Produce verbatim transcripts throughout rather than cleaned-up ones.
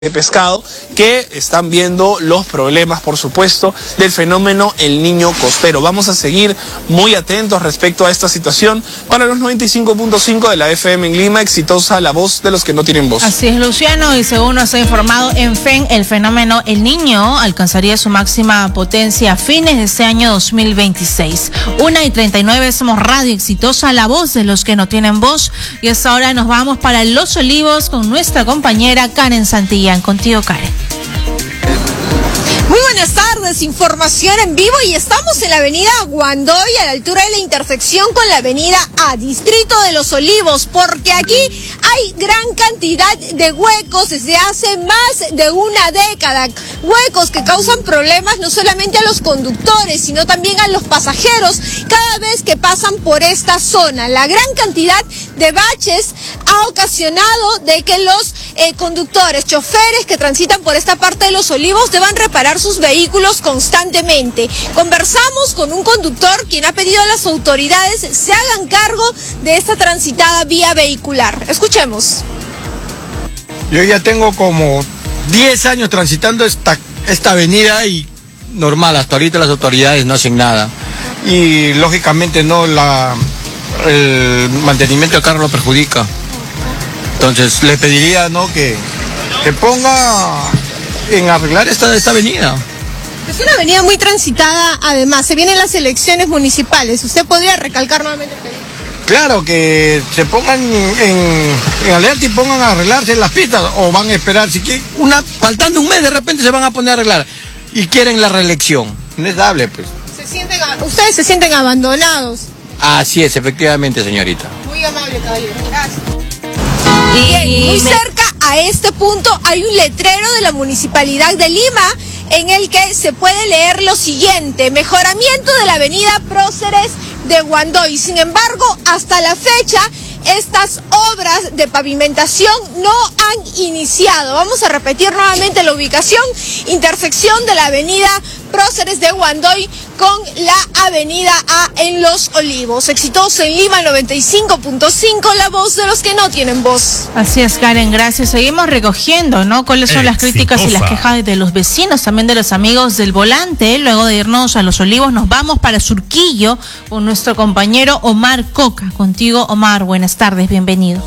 de pescado, que están viendo los problemas, por supuesto, del fenómeno El Niño Costero. Vamos a seguir muy atentos respecto a esta situación. Para los noventa y cinco punto cinco de la F M en Lima, exitosa la voz de los que no tienen voz. Así es, Luciano, y según nos ha informado en F E N, el fenómeno El Niño alcanzaría su máxima potencia a fines de este año dos mil veintiséis. Una y treinta y nueve, somos Radio Exitosa, la voz de los que no tienen voz. Y hasta ahora nos vamos para Los Olivos con nuestra compañera Karen Santillán. Contigo, Karen. Muy buenas tardes, información en vivo y estamos en la avenida Guandoy a la altura de la intersección con la avenida A, distrito de Los Olivos, porque aquí hay gran cantidad de huecos desde hace más de una década, huecos que causan problemas no solamente a los conductores, sino también a los pasajeros cada vez que pasan por esta zona. La gran cantidad de baches ha ocasionado de que los eh, conductores, choferes que transitan por esta parte de Los Olivos deban reparar sus vehículos constantemente. Conversamos con un conductor quien ha pedido a las autoridades se hagan cargo de esta transitada vía vehicular. Escuchemos. Yo ya tengo como diez años transitando esta, esta avenida y normal, hasta ahorita las autoridades no hacen nada. Y lógicamente no, la, el mantenimiento del carro lo perjudica. Entonces le pediría no que, que ponga en arreglar esta, esta avenida. Es una avenida muy transitada, además, se vienen las elecciones municipales. ¿Usted podría recalcar nuevamente el pedido? Claro, que se pongan en, en alerta y pongan a arreglarse las pistas, o van a esperar, si quieren, una, faltando un mes de repente se van a poner a arreglar y quieren la reelección. No es dable, pues. Se sienten, ustedes se sienten abandonados. Así es, efectivamente, señorita. Muy amable, caballero. Gracias. Bien, muy cerca a este punto hay un letrero de la Municipalidad de Lima en el que se puede leer lo siguiente: mejoramiento de la avenida Próceres de Guandoy. Sin embargo, hasta la fecha, estas obras de pavimentación no han iniciado. Vamos a repetir nuevamente la ubicación: intersección de la avenida Próceres de Guandoy con la avenida A en Los Olivos. Exitoso en Lima noventa y cinco punto cinco, la voz de los que no tienen voz. Así es, Karen, gracias. Seguimos recogiendo, ¿no? ¿Cuáles son las críticas y las quejas de los vecinos, también de los amigos del volante? Luego de irnos a Los Olivos, nos vamos para Surquillo con nuestro compañero Omar Coca. Contigo, Omar, buenas tardes, bienvenido.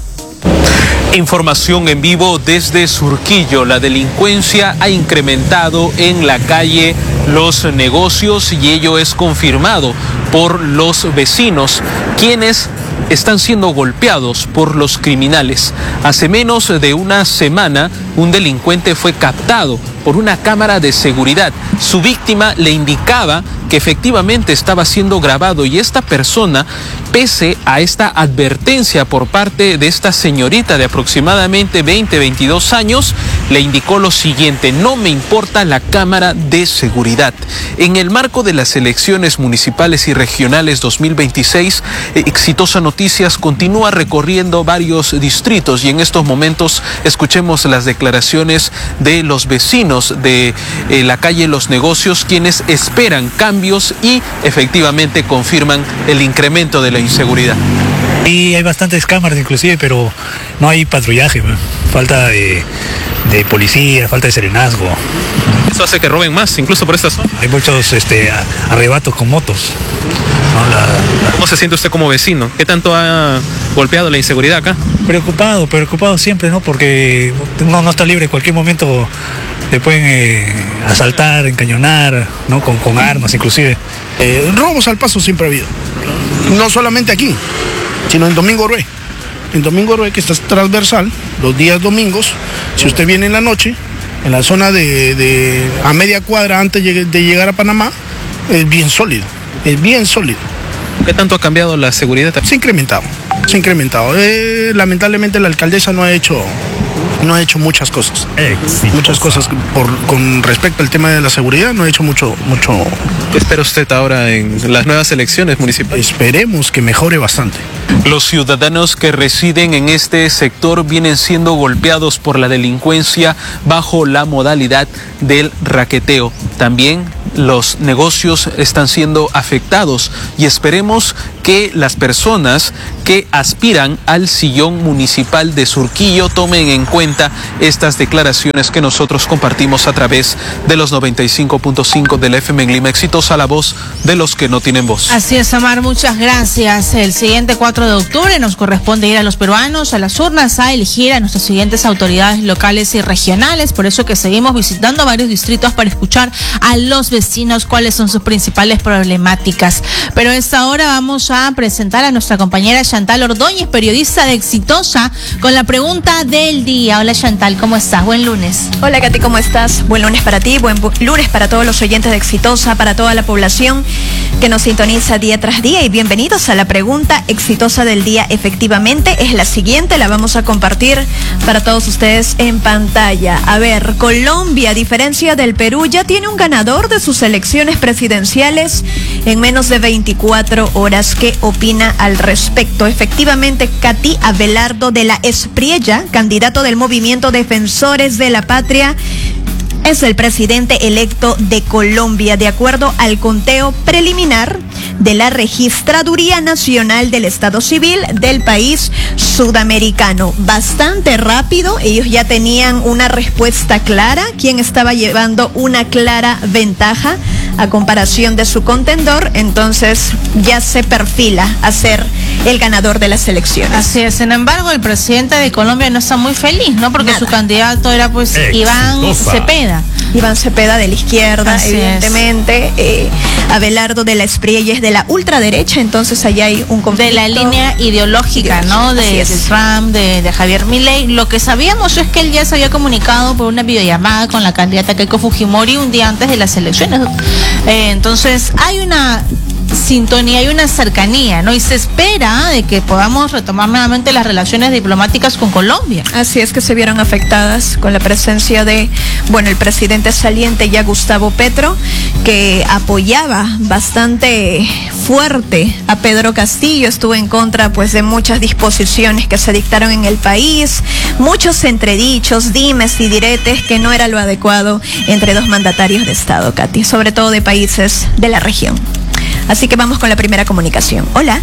Información en vivo desde Surquillo. La delincuencia ha incrementado en la calle Los Negocios y ello es confirmado por los vecinos, quienes están siendo golpeados por los criminales. Hace menos de una semana, un delincuente fue captado por una cámara de seguridad. Su víctima le indicaba que efectivamente estaba siendo grabado y esta persona, pese a esta advertencia por parte de esta señorita de aproximadamente veinte, veintidós años, le indicó lo siguiente: no me importa la cámara de seguridad. En el marco de las elecciones municipales y regionales dos mil veintiséis, Exitosa Noticias continúa recorriendo varios distritos y en estos momentos escuchemos las declaraciones de los vecinos de eh, la calle Los Negocios, quienes esperan cambios y efectivamente confirman el incremento de la inseguridad. Sí, hay bastantes cámaras inclusive, pero no hay patrullaje, falta de, de policía, falta de serenazgo. Eso hace que roben más, incluso por esta zona. Hay muchos este, arrebatos con motos. ¿No? La, la... ¿Cómo se siente usted como vecino? ¿Qué tanto ha golpeado la inseguridad acá? Preocupado, preocupado siempre, ¿no? Porque uno no está libre, en cualquier momento le pueden eh, asaltar, encañonar, ¿no? Con, con armas inclusive. Eh, robos al paso siempre ha habido. No solamente aquí, sino en Domingo Rué. En Domingo Rué, que está transversal, los días domingos, si usted viene en la noche, en la zona de, de a media cuadra antes de llegar a Panamá, es bien sólido, es bien sólido. ¿Qué tanto ha cambiado la seguridad? Se ha incrementado, se ha incrementado. Eh, lamentablemente la alcaldesa no ha hecho, no ha hecho muchas cosas. Exitosa. Muchas cosas por, con respecto al tema de la seguridad, no ha hecho mucho, mucho. ¿Qué espera usted ahora en las nuevas elecciones municipales? Esperemos que mejore bastante. Los ciudadanos que residen en este sector vienen siendo golpeados por la delincuencia bajo la modalidad del raqueteo. También los negocios están siendo afectados y esperemos que las personas que aspiran al sillón municipal de Surquillo tomen en cuenta estas declaraciones que nosotros compartimos a través de los noventa y cinco punto cinco de la F M en Lima. Exitosa la voz de los que no tienen voz. Así es, Amar, muchas gracias. El siguiente cuatro de octubre nos corresponde ir a los peruanos a las urnas a elegir a nuestras siguientes autoridades locales y regionales. Por eso que seguimos visitando varios distritos para escuchar a los vecinos cuáles son sus principales problemáticas. Pero a esta hora vamos a presentar a nuestra compañera Chantal Ordóñez, periodista de Exitosa, con la pregunta del día. Hola Chantal, ¿cómo estás? Buen lunes. Hola Katy, ¿cómo estás? Buen lunes para ti, buen lunes para todos los oyentes de Exitosa, para toda la población que nos sintoniza día tras día, y bienvenidos a la pregunta exitosa del día. Efectivamente es la siguiente, la vamos a compartir para todos ustedes en pantalla. A ver, Colombia, a diferencia del Perú, ya tiene un ganador de sus elecciones presidenciales en menos de veinticuatro horas. ¿Qué opina al respecto? Efectivamente, Katy, Abelardo de la Espriella, candidato del Movimiento Defensores de la Patria, es el presidente electo de Colombia, de acuerdo al conteo preliminar de la Registraduría Nacional del Estado Civil del país sudamericano. Bastante rápido, ellos ya tenían una respuesta clara, quién estaba llevando una clara ventaja a comparación de su contendor, entonces ya se perfila a ser el ganador de las elecciones. Así es, sin embargo, el presidente de Colombia no está muy feliz, ¿no? Porque Nada. su candidato era pues Exitosa. Iván Cepeda. Iván Cepeda de la izquierda, Así evidentemente. Eh, Abelardo de la Espriella es de la ultraderecha, entonces allá hay un conflicto. De la línea ideológica, ¿no? De, de Trump, de, de Javier Milei. Lo que sabíamos es que él ya se había comunicado por una videollamada con la candidata Keiko Fujimori un día antes de las elecciones. Eh, entonces hay una sintonía, hay una cercanía, ¿no? Y se espera de que podamos retomar nuevamente las relaciones diplomáticas con Colombia. Así es, que se vieron afectadas con la presencia de, bueno, el presidente saliente ya Gustavo Petro, que apoyaba bastante fuerte a Pedro Castillo, estuvo en contra pues de muchas disposiciones que se dictaron en el país, muchos entredichos, dimes y diretes, que no era lo adecuado entre dos mandatarios de Estado, Katy, sobre todo de países de la región. Así que vamos con la primera comunicación. Hola.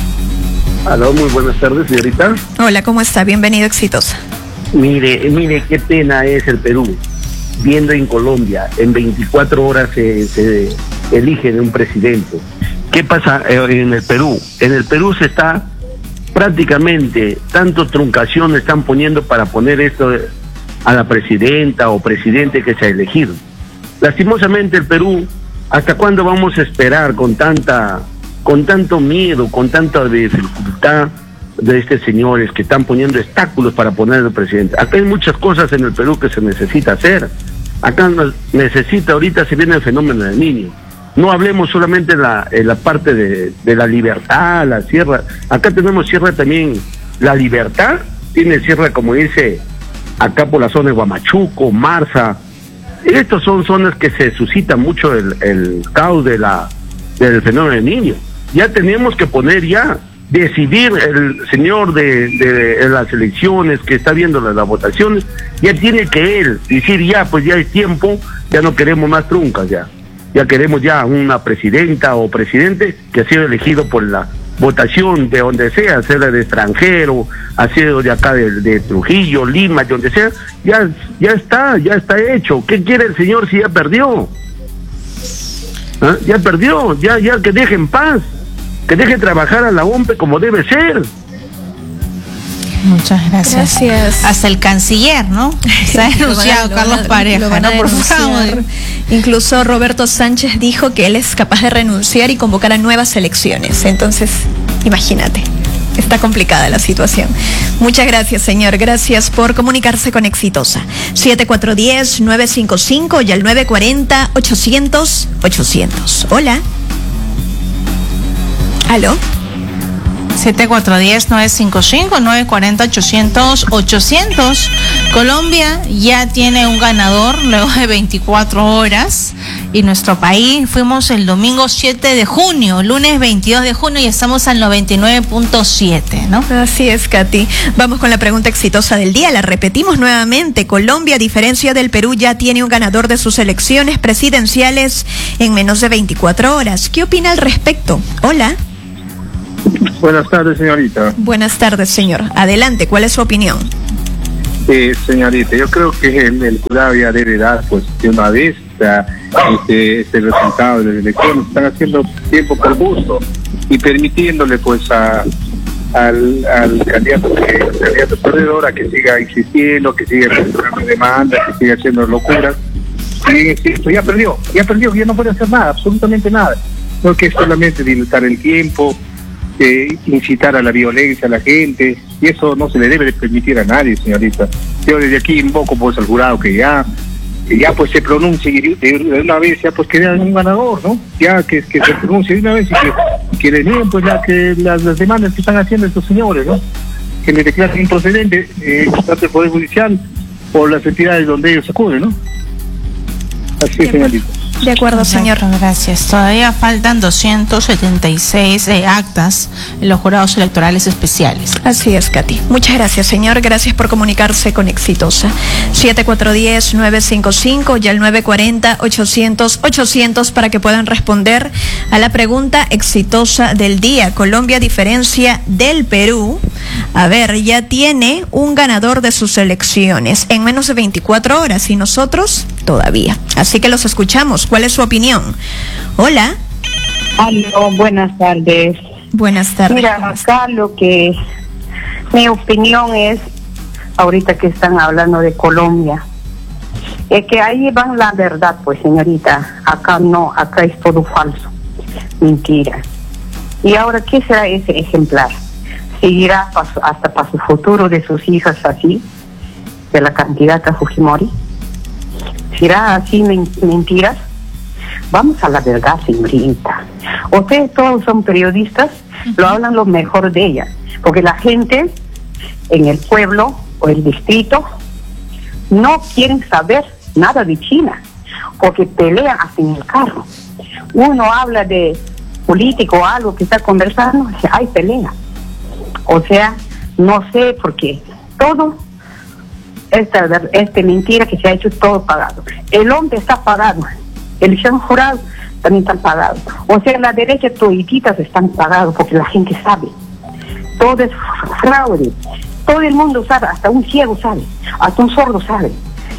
Aló, muy buenas tardes, señorita. Hola, ¿cómo está? Bienvenido, Exitosa. Mire, mire, qué pena es el Perú. Viendo en Colombia, en veinticuatro horas se, se elige de un presidente. ¿Qué pasa en el Perú? En el Perú se está prácticamente, tanto truncación están poniendo para poner esto a la presidenta o presidente que se ha elegido. Lastimosamente el Perú, ¿hasta cuándo vamos a esperar con tanta, con tanto miedo, con tanta dificultad de estos señores que están poniendo obstáculos para poner al presidente? Acá hay muchas cosas en el Perú que se necesita hacer. Acá necesita, ahorita se viene el fenómeno del niño. No hablemos solamente en la, en la parte de, de la libertad, la sierra. Acá tenemos sierra también, la libertad, tiene sierra, como dice, acá por la zona de Huamachuco, Marza. Estas son zonas que se suscita mucho el, el caos de la, del fenómeno del niño. Ya tenemos que poner ya, decidir el señor de, de, de las elecciones que está viendo las, las votaciones, ya tiene que él decir ya, pues ya es tiempo, ya no queremos más truncas ya. Ya queremos ya una presidenta o presidente que ha sido elegido por la votación de donde sea, sea de extranjero, ha sido de acá de, de Trujillo, Lima, de donde sea, ya, ya está, ya está hecho. ¿Qué quiere el señor si ya perdió? ¿Ah? Ya perdió, ya, ya que deje en paz, que deje trabajar a la O M P E como debe ser. Muchas gracias. Gracias. Hasta el canciller, ¿no? Se ha denunciado Carlos Pareja, ¿no? Por favor. Incluso Roberto Sánchez dijo que él es capaz de renunciar y convocar a nuevas elecciones. Entonces, imagínate, está complicada la situación. Muchas gracias, señor. Gracias por comunicarse con Exitosa. siete cuatro uno cero, nueve cinco cinco y al nueve cuatro cero, ochocientos, ochocientos. Hola. ¿Aló? siete cuatro uno cero, nueve cinco cinco, nueve cuatro cero, ochocientos, ochocientos. Colombia ya tiene un ganador luego de veinticuatro horas y nuestro país fuimos el domingo siete de junio, lunes veintidós de junio y estamos al noventa y nueve punto siete, ¿no? Así es, Katy. Vamos con la pregunta exitosa del día. La repetimos nuevamente. Colombia, a diferencia del Perú, ya tiene un ganador de sus elecciones presidenciales en menos de veinticuatro horas. ¿Qué opina al respecto? Hola. Buenas tardes, señorita. Buenas tardes, señor. Adelante, ¿cuál es su opinión? Eh, señorita, yo creo que el, el jurado ya debe dar, pues, de una vez, o sea, este, este resultado de las elecciones. Están haciendo tiempo por gusto y permitiéndole, pues, a, al, al candidato que, al candidato perdedor a que siga insistiendo, que siga presentando demandas, que siga haciendo locuras. Y es cierto, ya perdió, ya perdió, ya no puede hacer nada, absolutamente nada. No que es solamente dilatar el tiempo, eh, incitar a la violencia a la gente, y eso no se le debe de permitir a nadie, señorita. Yo desde aquí invoco, pues, al jurado que ya que ya pues se pronuncie de una vez, ya pues que vean un ganador, ¿no? Ya que, que se pronuncie de una vez y que, que le nieguen, pues, ya que las, las demandas que están haciendo estos señores, ¿no? Que le declaren improcedente eh, tanto el Poder Judicial por las entidades donde ellos acuden, ¿no? Así es, señorita. De acuerdo, señor. Gracias. Todavía faltan doscientos setenta y seis eh, actas en los jurados electorales especiales. Así es, Katy. Muchas gracias, señor. Gracias por comunicarse con Exitosa. siete cuatro uno cero, nueve cinco cinco y al nueve cuatro cero, ochocientos, ochocientos para que puedan responder a la pregunta exitosa del día. Colombia, a diferencia del Perú, a ver, ya tiene un ganador de sus elecciones en menos de veinticuatro horas y nosotros todavía. Así que los escuchamos. ¿Cuál es su opinión? Hola. Aló, buenas tardes. Buenas tardes. Mira, acá lo que mi opinión es, ahorita que están hablando de Colombia, es que ahí van la verdad, pues, señorita. Acá no, acá es todo falso, mentira. Y ahora, ¿qué será ese ejemplar? ¿Seguirá pa, hasta para su futuro de sus hijas así, de la candidata Fujimori? ¿Será así men mentiras? Vamos a la verdad, señorita. Ustedes todos son periodistas, lo hablan lo mejor de ella, porque la gente en el pueblo o el distrito no quieren saber nada de China, porque pelean hasta en el carro. Uno habla de político o algo que está conversando, hay pelea. O sea, no sé, porque todo esta, esta mentira que se ha hecho todo pagado. El hombre está pagado, el señor jurado también está pagado. O sea, la derecha todititas están pagados porque la gente sabe. Todo es fraude. Todo el mundo sabe, hasta un ciego sabe, hasta un sordo sabe.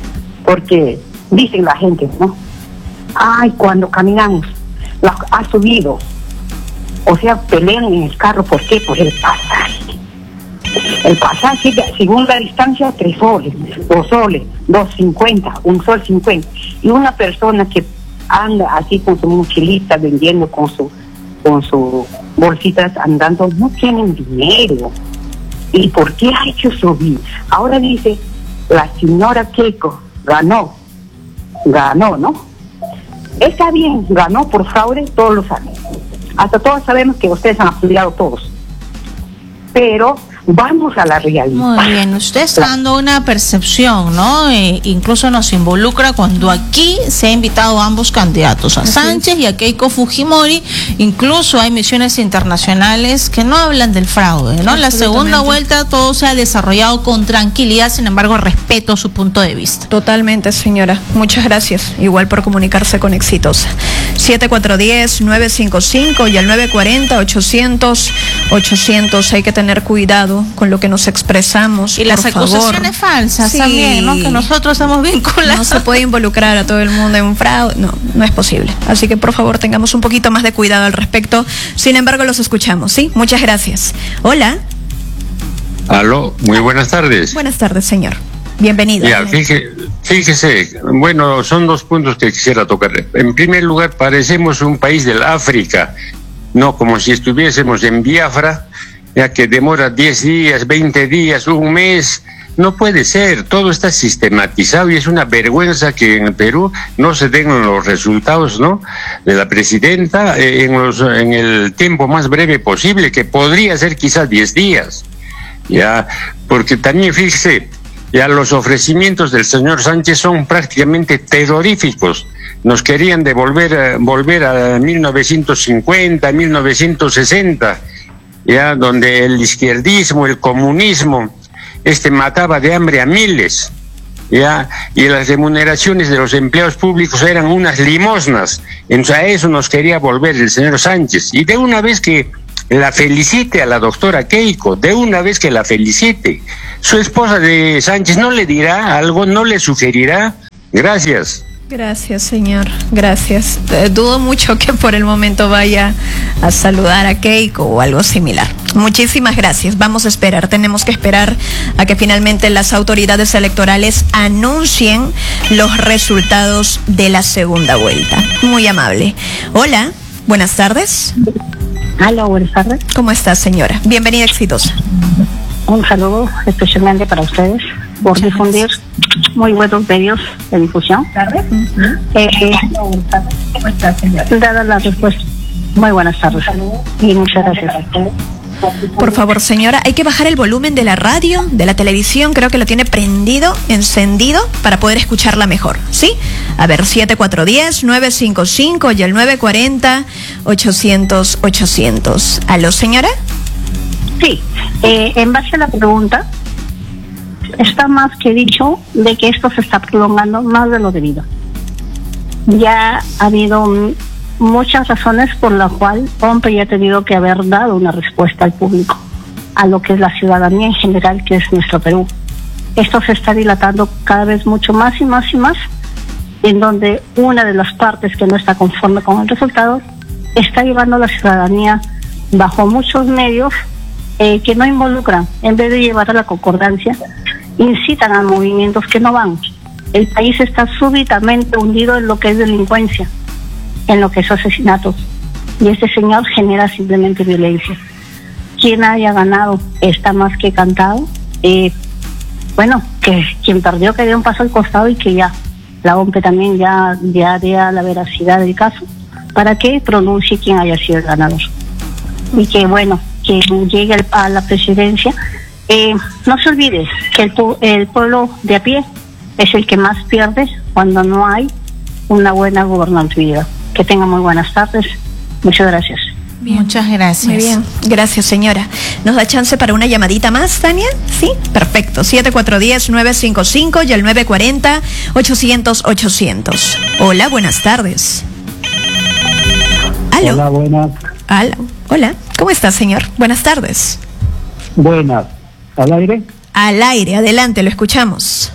Porque dicen la gente, ¿no? Ay, cuando caminamos, la, ha subido. O sea, pelean en el carro, ¿por qué? Por el pasaje. El pasaje, según la distancia, tres soles, dos soles, dos cincuenta, un sol cincuenta. Y una persona que anda así con su mochilita vendiendo con su con sus bolsitas andando, no tienen dinero. ¿Y por qué ha hecho subir? Ahora dice, la señora Keiko ganó, ganó, ¿no? Está bien, ganó por fraude, todos lo saben. Hasta todos sabemos que ustedes han apoyado todos. Pero vamos a la realidad. Muy bien, usted está dando una percepción, ¿no? Eh, incluso nos involucra cuando aquí se ha invitado a ambos candidatos, a Sánchez y a Keiko Fujimori. Incluso hay misiones internacionales que no hablan del fraude, ¿no? La segunda vuelta todo se ha desarrollado con tranquilidad, sin embargo respeto su punto de vista. Totalmente, señora. Muchas gracias. Igual por comunicarse con Exitosa. siete cuatro uno cero, nueve cinco cinco y al nueve cuatro cero, ochocientos, ochocientos. Hay que tener cuidado con lo que nos expresamos. Y las acusaciones falsas también, ¿no? Que nosotros hemos vinculado. No se puede involucrar a todo el mundo en un fraude. No, no es posible. Así que por favor tengamos un poquito más de cuidado al respecto. Sin embargo, los escuchamos, ¿sí? Muchas gracias. Hola. Aló, muy buenas tardes. Buenas tardes, señor. Bienvenido. Ya, fíjese, fíjese, bueno, son dos puntos que quisiera tocar. En primer lugar, parecemos un país del África, no como si estuviésemos en Biafra, ya que demora diez días, veinte días, un mes. No puede ser, todo está sistematizado y es una vergüenza que en el Perú no se den los resultados, ¿no?, de la presidenta eh, en, los, en el tiempo más breve posible, que podría ser quizás diez días, ya, porque también fíjese, ya los ofrecimientos del señor Sánchez son prácticamente terroríficos. Nos querían devolver eh, volver a mil novecientos cincuenta, mil novecientos sesenta, ya, donde el izquierdismo, el comunismo, este mataba de hambre a miles, ya, y las remuneraciones de los empleados públicos eran unas limosnas. Entonces a eso nos quería volver el señor Sánchez. Y de una vez que la felicite a la doctora Keiko, de una vez que la felicite. Su esposa de Sánchez no le dirá algo, no le sugerirá. Gracias. Gracias, señor. Gracias. Eh, dudo mucho que por el momento vaya a saludar a Keiko o algo similar. Muchísimas gracias. Vamos a esperar. Tenemos que esperar a que finalmente las autoridades electorales anuncien los resultados de la segunda vuelta. Muy amable. Hola, buenas tardes. Hola, buenas tardes. ¿Cómo está, señora? Bienvenida, Exitosa. Un saludo especialmente para ustedes por Muchas difundir gracias. Muy buenos medios de difusión. Uh-huh. eh, dada la respuesta, muy buenas tardes y muchas gracias. Por favor, señora, hay que bajar el volumen de la radio, de la televisión, creo que lo tiene prendido, encendido, para poder escucharla mejor, ¿sí? A ver, siete cuatro uno cero, nueve cinco cinco y el nueve cuatro cero, ochocientos, ochocientos. ¿Aló, señora? Sí, eh, en base a la pregunta, está más que dicho de que esto se está prolongando más de lo debido. Ya ha habido muchas razones por las cuales OMPE ya ha tenido que haber dado una respuesta al público, a lo que es la ciudadanía en general, que es nuestro Perú. Esto se está dilatando cada vez mucho más y más y más, en donde una de las partes que no está conforme con el resultado está llevando a la ciudadanía bajo muchos medios eh, que no involucran, en vez de llevar a la concordancia, incitan a movimientos que no van. El país está súbitamente hundido en lo que es delincuencia, en lo que es asesinatos, y este señor genera simplemente violencia. Quien haya ganado está más que cantado. Eh, bueno, que quien perdió que dé un paso al costado y que ya la OMPE también ya, ya dé la veracidad del caso para que pronuncie quién haya sido el ganador. Y que bueno, que llegue a la presidencia. Eh, no se olvide que el, el pueblo de a pie es el que más pierde cuando no hay una buena gobernabilidad. Que tengan muy buenas tardes. Muchas gracias. Bien. Muchas gracias. Muy bien. Gracias, señora. ¿Nos da chance para una llamadita más, Tania? Sí, perfecto. siete cuatro uno cero, nueve cinco cinco y el nueve cuatro cero, ochocientos, ochocientos. Hola, buenas tardes. ¿Aló? Hola, buenas. ¿Aló? Hola, ¿cómo está, señor? Buenas tardes. Buenas. ¿Al aire? Al aire, adelante, lo escuchamos.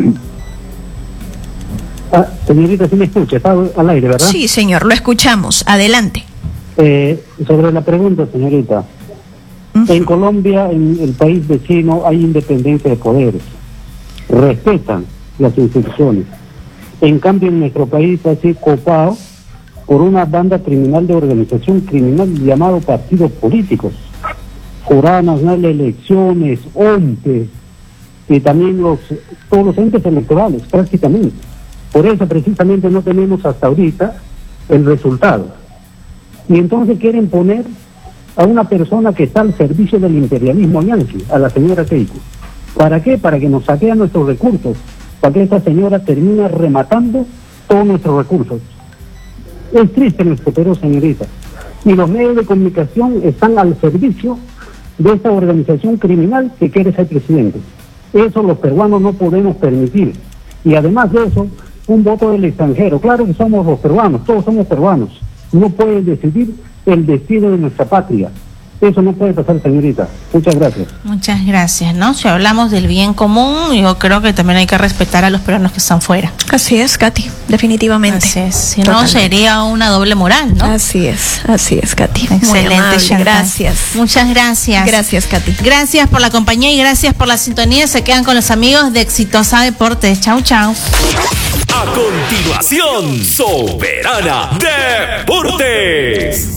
Ah, señorita, ¿sí me escucha? Está al aire, ¿verdad? Sí, señor, lo escuchamos. Adelante. Eh, sobre la pregunta, señorita. Uh-huh. En Colombia, en el país vecino, hay independencia de poderes. Respetan las instituciones. En cambio, en nuestro país ha sido copado por una banda criminal de organización criminal llamado partidos políticos. Jurado Nacional de Elecciones, OMPE, y también los todos los entes electorales, prácticamente. Por eso precisamente no tenemos hasta ahorita el resultado. Y entonces quieren poner a una persona que está al servicio del imperialismo yanqui, a la señora Keiko. ¿Para qué? Para que nos saqueen nuestros recursos, para que esta señora termine rematando todos nuestros recursos. Es triste nuestro Perú, señorita. Y los medios de comunicación están al servicio de esta organización criminal que quiere ser presidente. Eso los peruanos no podemos permitir. Y además de eso, un voto del extranjero. Claro que somos los peruanos, todos somos peruanos. No pueden decidir el destino de nuestra patria. Eso no puede pasar, señorita. Muchas gracias. Muchas gracias, ¿no? Si hablamos del bien común, yo creo que también hay que respetar a los peruanos que están fuera. Así es, Katy, definitivamente. Así es. Si no, sería una doble moral, ¿no? Así es, así es, Katy. Excelente, Chantal. Gracias. Muchas gracias. Gracias, Katy. Gracias por la compañía y gracias por la sintonía. Se quedan con los amigos de Exitosa Deportes. Chau, chau. A continuación, Soberana Deportes.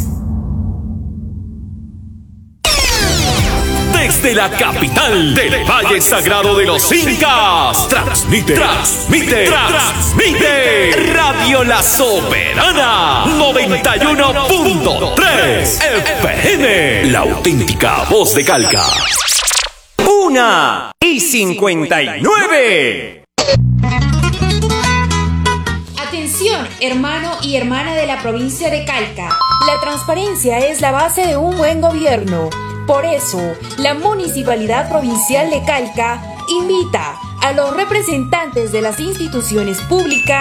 Desde la capital del Valle Sagrado de los Incas, transmite, transmite, transmite Radio La Soberana noventa y uno punto tres F M, la auténtica voz de Calca. Una y cincuenta y nueve. Atención, hermano y hermana de la provincia de Calca. La transparencia es la base de un buen gobierno. Por eso, la Municipalidad Provincial de Calca invita a los representantes de las instituciones públicas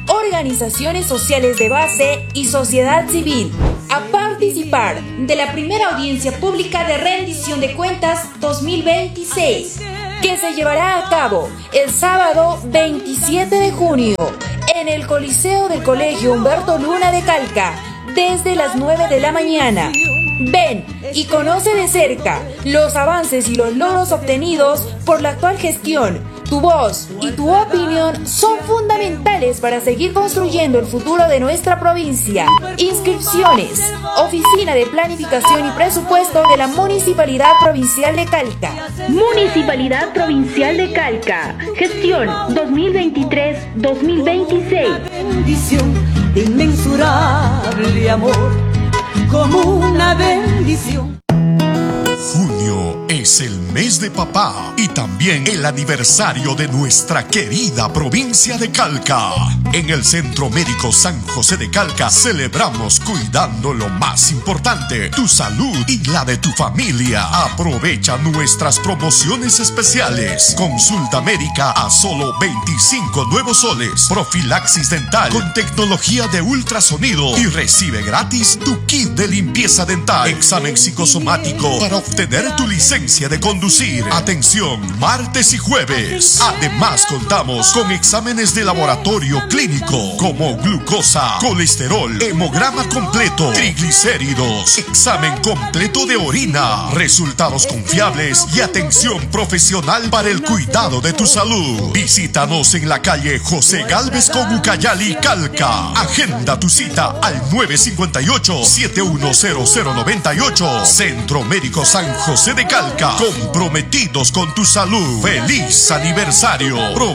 organizaciones sociales de base y sociedad civil a participar de la primera audiencia pública de rendición de cuentas dos mil veintiséis, que se llevará a cabo el sábado veintisiete de junio en el Coliseo del Colegio Humberto Luna de Calca, desde las nueve de la mañana. Ven y conoce de cerca los avances y los logros obtenidos por la actual gestión. Tu voz y tu opinión son fundamentales para seguir construyendo el futuro de nuestra provincia. Inscripciones: Oficina de Planificación y Presupuesto de la Municipalidad Provincial de Calca. Municipalidad Provincial de Calca. Gestión dos mil veintitrés dos mil veintiséis. Bendición de inmensurable amor, como una bendición. Junio es el mes de papá y también el aniversario de nuestra querida provincia de Calca. En el Centro Médico San José de Calca celebramos cuidando lo más importante, tu salud y la de tu familia. Aprovecha nuestras promociones especiales. Consulta médica a solo veinticinco nuevos soles. Profilaxis dental con tecnología de ultrasonido y recibe gratis tu kit de limpieza dental. Examen psicosomático para obtener tu licencia de conducir. Atención, martes y jueves. Además contamos con exámenes de laboratorio clínico como glucosa, colesterol, hemograma completo, triglicéridos, examen completo de orina, resultados confiables y atención profesional para el cuidado de tu salud. Visítanos en la calle José Gálvez con Ucayali, Calca. Agenda tu cita al nueve cinco ocho, siete uno cero cero nueve ocho. Centro Médico San José de Calca, comprometidos con tu salud. ¡Feliz aniversario!